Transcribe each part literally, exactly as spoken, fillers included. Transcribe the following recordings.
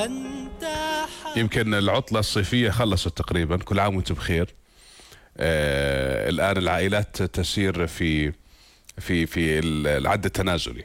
يمكن العطلة الصيفية خلصت تقريبا، كل عام وانتم بخير. آه الآن العائلات تسير في في في العد التنازلي.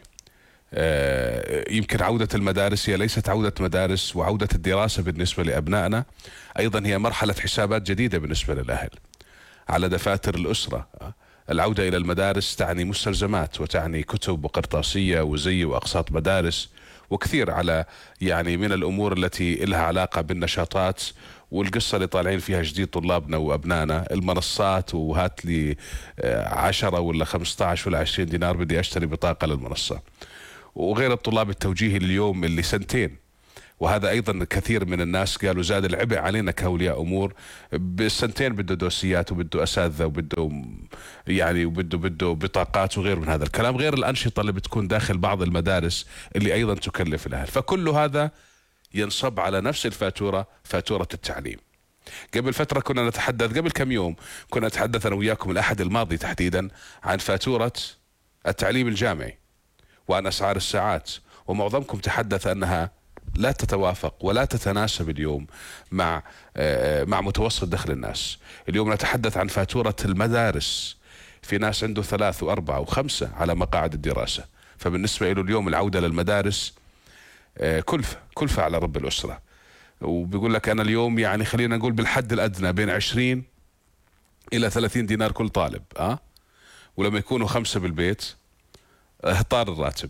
آه يمكن عودة المدارس هي ليست عودة مدارس، وعودة الدراسة بالنسبة لأبنائنا أيضا هي مرحلة حسابات جديدة بالنسبة للأهل على دفاتر الأسرة. العودة إلى المدارس تعني مستلزمات، وتعني كتب وقرطاسية وزي وأقساط مدارس وكثير على يعني من الأمور التي لها علاقة بالنشاطات. والقصة اللي طالعين فيها جديد طلابنا وأبنائنا المنصات، وهات لي عشرة ولا خمسة عشر ولا عشرين دينار بدي أشتري بطاقة للمنصة. وغير الطلاب التوجيهي اليوم اللي سنتين، وهذا ايضا كثير من الناس قالوا زاد العبء علينا كاولياء امور. بالسنتين بده دوسيات وبده اساتذه وبده يعني وبده بده بطاقات وغير من هذا الكلام، غير الانشطه اللي بتكون داخل بعض المدارس اللي ايضا تكلف الاهل. فكل هذا ينصب على نفس الفاتوره، فاتوره التعليم. قبل فتره كنا نتحدث، قبل كم يوم كنا نتحدث انا وياكم الاحد الماضي تحديدا عن فاتوره التعليم الجامعي وعن اسعار الساعات، ومعظمكم تحدث انها لا تتوافق ولا تتناسب اليوم مع مع متوسط دخل الناس. اليوم نتحدث عن فاتورة المدارس، في ناس عنده ثلاث وأربعة وخمسة على مقاعد الدراسة. فبالنسبة له اليوم العودة للمدارس كلفة كلفة على رب الأسرة. وبيقول لك أنا اليوم يعني خلينا نقول بالحد الأدنى بين عشرين إلى ثلاثين دينار كل طالب، أه ولما يكونوا خمسة بالبيت طار الراتب.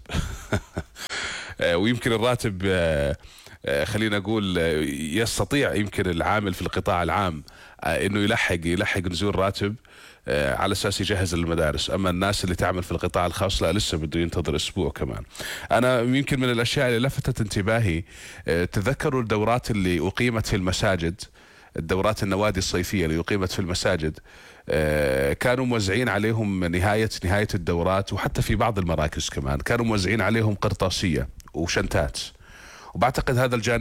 ويمكن الراتب خلينا نقول يستطيع يمكن العامل في القطاع العام انه يلحق يلحق نزول راتب على اساس يجهز للمدارس، اما الناس اللي تعمل في القطاع الخاص لا، لسه بده ينتظر اسبوع كمان. انا يمكن من الاشياء اللي لفتت انتباهي، تذكروا الدورات اللي اقيمت في المساجد، الدورات النوادي الصيفية اللي أقيمت في المساجد، كانوا موزعين عليهم نهاية نهاية الدورات، وحتى في بعض المراكز كمان كانوا موزعين عليهم قرطاسية وشنتات. وبعتقد هذا الجانب